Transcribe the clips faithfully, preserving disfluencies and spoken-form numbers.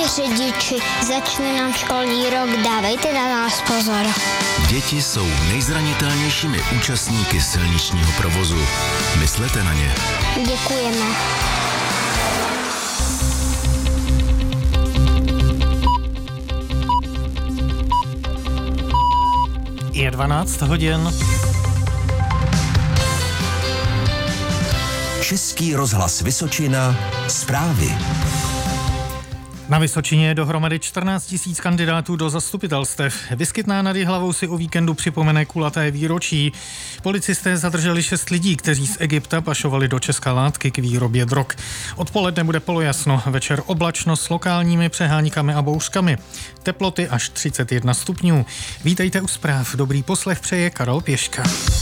řidiči, začne nám školní rok, dávejte na nás pozor. Děti jsou nejzranitelnějšími účastníky silničního provozu. Myslete na ně. Děkujeme. Je dvanáct hodin. Český rozhlas Vysočina. Zprávy. Na Vysočině je dohromady čtrnáct tisíc kandidátů do zastupitelstev. Vyskytná nad Jihlavou si o víkendu připomene kulaté výročí. Policisté zadrželi šest lidí, kteří z Egypta pašovali do Česka látky k výrobě drog. Odpoledne bude polojasno, večer oblačno s lokálními přeháníkami a bouřkami. Teploty až třicet jedna stupňů. Vítejte u zpráv. Dobrý poslech přeje Karel Pěška.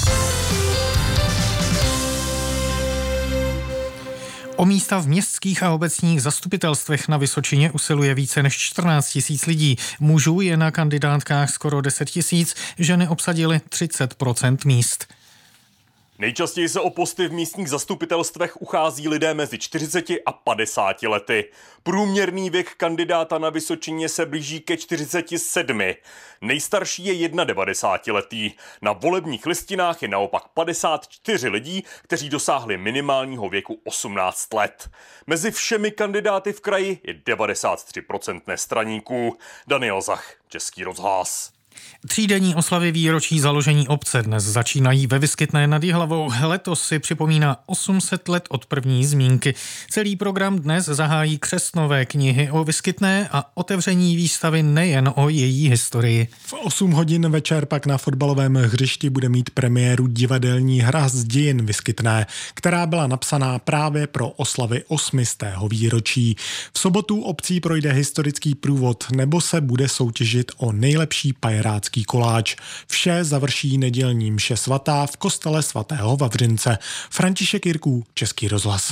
O místa v městských a obecních zastupitelstvech na Vysočině usiluje více než čtrnáct tisíc lidí. Mužů je na kandidátkách skoro deset tisíc, ženy obsadily třicet procent míst. Nejčastěji se o posty v místních zastupitelstvech uchází lidé mezi čtyřiceti a padesáti lety. Průměrný věk kandidáta na Vysočině se blíží ke čtyřiceti sedmi. Nejstarší je devadesátletý. Na volebních listinách je naopak padesát čtyři lidí, kteří dosáhli minimálního věku osmnáct let. Mezi všemi kandidáty v kraji je devadesát tři procent nestraníků. Daniel Zach, Český rozhlas. Třídenní oslavy výročí založení obce dnes začínají ve Vyskytné nad Jihlavou. Letos si připomíná osm set let od první zmínky. Celý program dnes zahájí křestnové knihy o Vyskytné a otevření výstavy nejen o její historii. V osm hodin večer pak na fotbalovém hřišti bude mít premiéru divadelní hra z dějin Vyskytné, která byla napsaná právě pro oslavy osmistého výročí. V sobotu obcí projde historický průvod nebo se bude soutěžit o nejlepší pajerácký koláč. Vše završí nedělní mše svatá v kostele svatého Vavřince. František Jirků, Český rozhlas.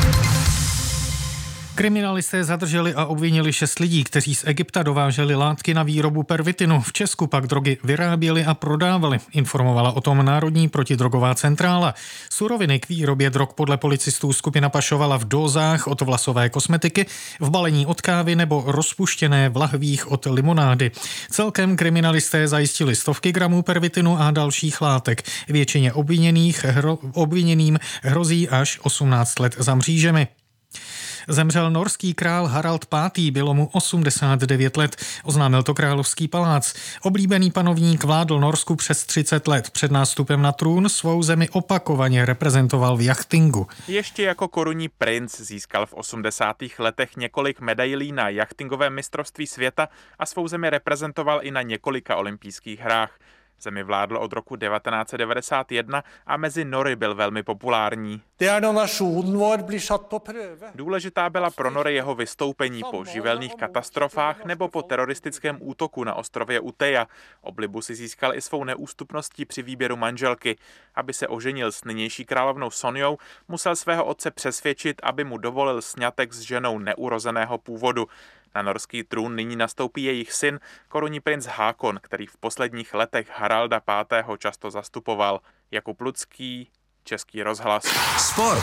Kriminalisté zadrželi a obvinili šest lidí, kteří z Egypta dováželi látky na výrobu pervitinu. V Česku pak drogy vyráběli a prodávali, informovala o tom Národní protidrogová centrála. Suroviny k výrobě drog podle policistů skupina pašovala v dózách od vlasové kosmetiky, v balení od kávy nebo rozpuštěné v lahvích od limonády. Celkem kriminalisté zajistili stovky gramů pervitinu a dalších látek. Většině obviněných hro, obviněným hrozí až osmnáct let za mřížemi. Zemřel norský král Harald pátý, bylo mu osmdesát devět let, oznámil to Královský palác. Oblíbený panovník vládl Norsku přes třicet let. Před nástupem na trůn svou zemi opakovaně reprezentoval v jachtingu. Ještě jako korunní princ získal v osmdesátých letech několik medailí na jachtingovém mistrovství světa a svou zemi reprezentoval i na několika olympijských hrách. Zemi vládl od roku devatenáct set devadesát jedna a mezi Nory byl velmi populární. Důležitá byla pro Nory jeho vystoupení po živelných katastrofách nebo po teroristickém útoku na ostrově Uteja. Oblibu si získal i svou neústupností při výběru manželky. Aby se oženil s nynější královnou Sonjou, musel svého otce přesvědčit, aby mu dovolil sňatek s ženou neurozeného původu. Na norský trůn nyní nastoupí jejich syn, korunní princ Hákon, který v posledních letech Haralda pátého často zastupoval. Jakub Lucký, Český rozhlas. Sport.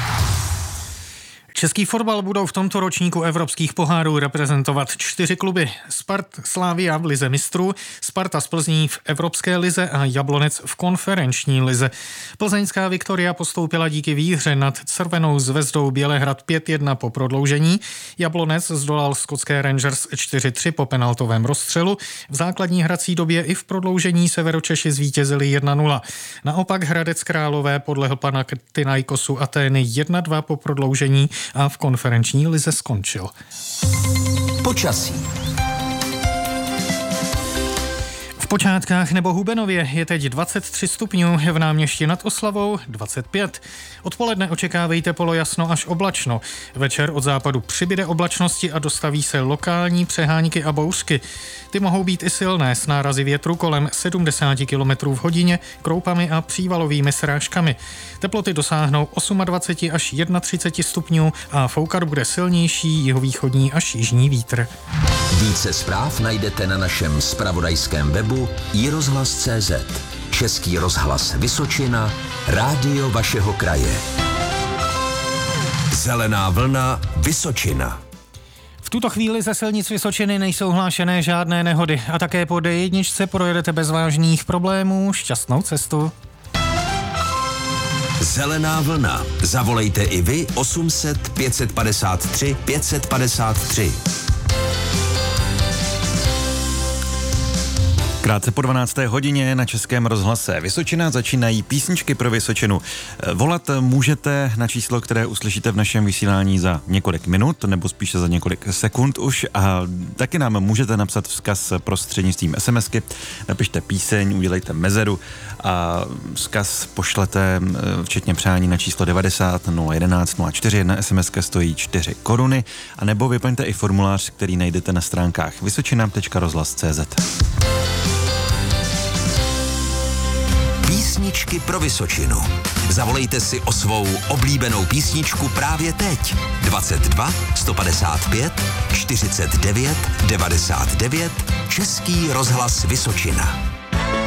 Český fotbal budou v tomto ročníku evropských pohárů reprezentovat čtyři kluby. Spart Slavia v lize mistrů, Sparta z Plzní v Evropské lize a Jablonec v konferenční lize. Plzeňská Viktoria postoupila díky výhře nad Crvenou zvezdou Bělehrad pět jedna po prodloužení. Jablonec zdolal skotské Rangers čtyři tři po penaltovém rozstřelu. V základní hrací době i v prodloužení Severočeši zvítězili jedna nula. Naopak Hradec Králové podlehl Panathinaikosu Atény jedna dva po prodloužení a v konferenční lize skončil. Počasí. V Počátkách nebo Hubenově je teď dvacet tři stupňů, v Náměšti nad Oslavou dvacet pět. Odpoledne očekávejte polojasno až oblačno. Večer od západu přibyde oblačnosti a dostaví se lokální přehánky a bouřky. Ty mohou být i silné s nárazy větru kolem sedmdesát kilometrů v hodině, kroupami a přívalovými srážkami. Teploty dosáhnou dvacet osm až třicet jedna stupňů a foukat bude silnější jihovýchodní až jižní vítr. Více zpráv najdete na našem zpravodajském webu i rozhlas tečka cé zet. Český rozhlas Vysočina, rádio vašeho kraje. Zelená vlna Vysočina. V tuto chvíli ze silnic Vysočiny nejsou hlášené žádné nehody a také po D jedna projedete bez vážných problémů. Šťastnou cestu. Zelená vlna. Zavolejte i vy osm set pět padesát tři pět padesát tři. Krátce po dvanácté hodině na Českém rozhlase Vysočina začínají písničky pro Vysočinu. Volat můžete na číslo, které uslyšíte v našem vysílání za několik minut, nebo spíše za několik sekund už, a taky nám můžete napsat vzkaz prostřednictvím SMSky. Napište píseň, udělejte mezeru a vzkaz pošlete včetně přání na číslo devadesát nula jedenáct nula čtyři jedna. SMSka stojí čtyři koruny, a nebo vyplňte i formulář, který najdete na stránkách vysočina tečka rozhlas tečka cé zet. Písničky pro Vysočinu. Zavolejte si o svou oblíbenou písničku právě teď. dvacet dva sto padesát pět čtyřicet devět devadesát devět Český rozhlas Vysočina.